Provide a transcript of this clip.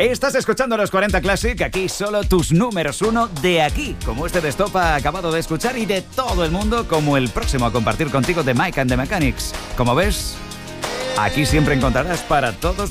Estás escuchando los 40 Classic, aquí solo tus números uno de aquí, como este de Estopa acabado de escuchar, y de todo el mundo, como el próximo a compartir contigo de Mike and the Mechanics. Como ves, aquí siempre encontrarás para todos